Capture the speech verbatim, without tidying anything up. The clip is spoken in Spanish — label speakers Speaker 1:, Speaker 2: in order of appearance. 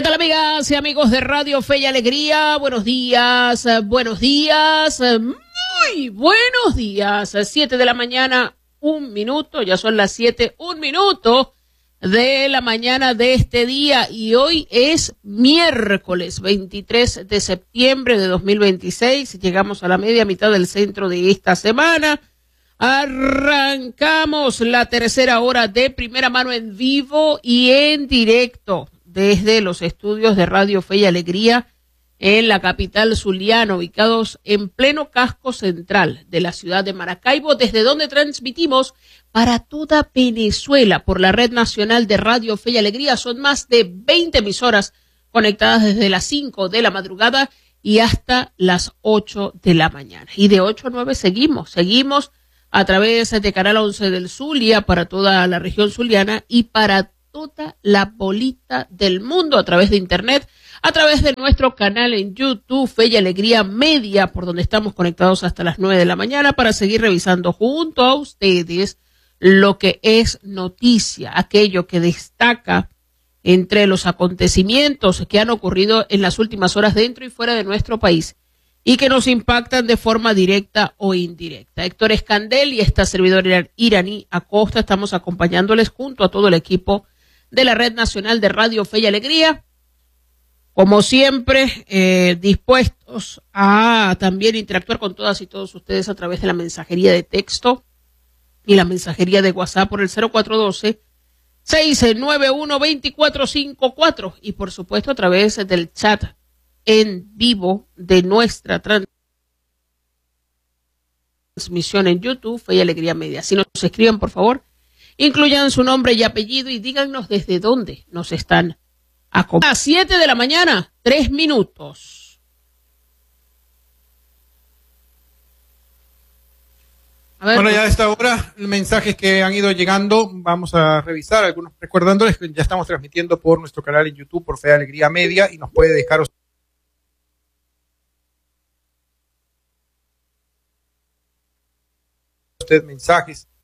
Speaker 1: tal, amigas y amigos de Radio Fe y Alegría? Buenos días, buenos días, muy buenos días. Siete de la mañana, un minuto, ya son las siete, un minuto de la mañana de este día, y hoy es miércoles veintitrés de septiembre de dos mil veintiséis. Llegamos a la media mitad del centro de esta semana. Arrancamos la tercera hora de Primera Mano en vivo y en directo desde los estudios de Radio Fe y Alegría en la capital zuliana, ubicados en pleno casco central de la ciudad de Maracaibo, desde donde transmitimos para toda Venezuela por la Red Nacional de Radio Fe y Alegría. Son más de veinte emisoras conectadas desde las cinco de la madrugada y hasta las ocho de la mañana. Y de ocho a nueve seguimos, seguimos a través de Canal once del Zulia para toda la región zuliana y para toda la bolita del mundo a través de internet, a través de nuestro canal en YouTube, Fe y Alegría Media, por donde estamos conectados hasta las nueve de la mañana para seguir revisando junto a ustedes lo que es noticia, aquello que destaca entre los acontecimientos que han ocurrido en las últimas horas dentro y fuera de nuestro país y que nos impactan de forma directa o indirecta. Héctor Escandel y esta servidora Iraní Acosta estamos acompañándoles junto a todo el equipo de la Red Nacional de Radio Fe y Alegría, como siempre, eh, dispuestos a también interactuar con todas y todos ustedes a través de la mensajería de texto y la mensajería de WhatsApp por el cero cuatro uno dos, seis nueve uno, dos cuatro cinco cuatro y por supuesto a través del chat en vivo de nuestra transmisión en YouTube, Fe y Alegría Media. Si nos escriben, por favor, incluyan su nombre y apellido y díganos desde dónde nos están acompañando. A las siete de la mañana, tres minutos.
Speaker 2: A ver, bueno, ya a esta hora, mensajes que han ido llegando, vamos a revisar algunos, recordándoles que ya estamos transmitiendo por nuestro canal en YouTube, por Fe y Alegría Media, y nos puede dejar usted mensajes